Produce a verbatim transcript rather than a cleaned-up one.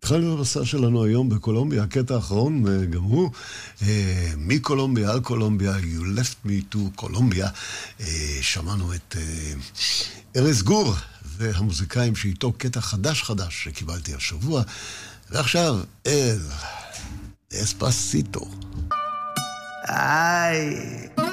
התחלנו במסע שלנו היום בקולומביה, הקטע האחרון, גם הוא, אה, מקולומביה על קולומביה, You left me to קולומביה. אה, שמענו את אה, ארז גור והמוזיקאים שאיתו קטע חדש חדש שקיבלתי השבוע. ועכשיו אל אספסיטו. איי